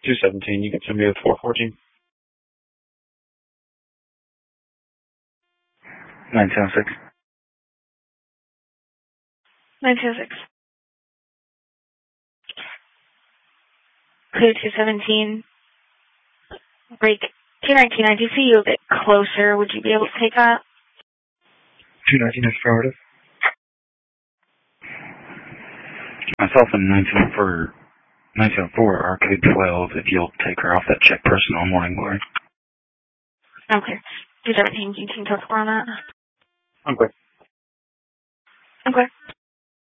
217, you can send me with 414. 906. 906. Clear 217. Break 219. I do see you a bit closer. Would you be able to take that? 219 is affirmative. Myself and 904 Arcade 12, if you'll take her off that check personal Morning Glory. Okay. 217, you can talk on that? Okay. Okay.